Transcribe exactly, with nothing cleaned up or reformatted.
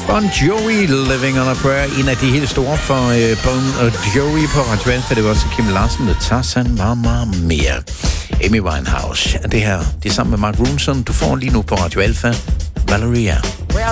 Bon Jovi, Living on a Prayer. En af de helt store for uh, Bon Jovi på Radio Alfa. Det var også Kim Larsen med Tarzan Mamma Mia. Amy Winehouse. Det her, det er sammen med Mark Ronson. Du får lige nu på Radio Alfa, Valeria.